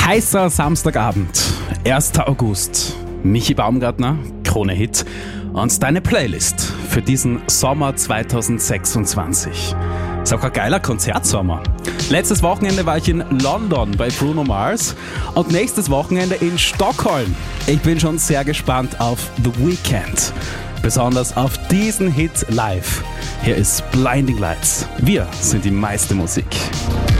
Heißer Samstagabend, 1. August. Michi Baumgartner, Krone Hit und deine Playlist für diesen Sommer 2026. Ist auch ein geiler Konzertsommer. Letztes Wochenende war ich in London bei Bruno Mars und nächstes Wochenende in Stockholm. Ich bin schon sehr gespannt auf The Weeknd. Besonders auf diesen Hit live. Hier ist Blinding Lights. Wir sind die meiste Musik.